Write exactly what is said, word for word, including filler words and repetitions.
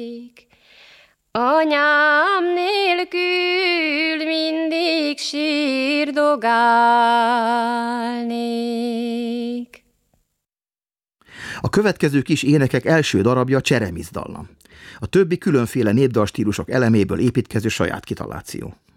Anyám nélkül mindig sírdogálnék. A következő kis énekek első darabja cseremizdallam. A többi különféle népdalstílusok eleméből építkező saját kitaláció.